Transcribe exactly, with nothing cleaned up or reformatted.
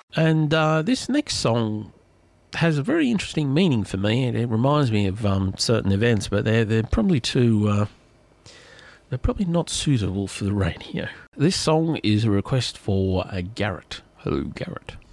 And uh, this next song has a very interesting meaning for me. It, it reminds me of um, certain events, but they're they're probably too uh, they're probably not suitable for the radio. This song is a request for uh, Garrett. Hello, Garrett.